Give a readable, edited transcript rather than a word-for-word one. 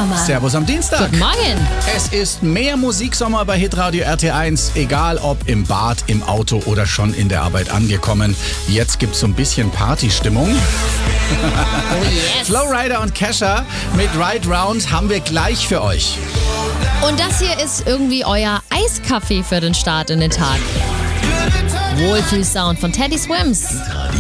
Zimmermann. Servus am Dienstag. Guten Morgen. Es ist mehr Musiksommer bei Hitradio RT1, egal ob im Bad, im Auto oder schon in der Arbeit angekommen. Jetzt gibt's so ein bisschen Partystimmung. Oh yes. Flowrider und Kesha mit Ride Round haben wir gleich für euch. Und das hier ist irgendwie euer Eiskaffee für den Start in den Tag. Wohlfühlsound von Teddy Swims.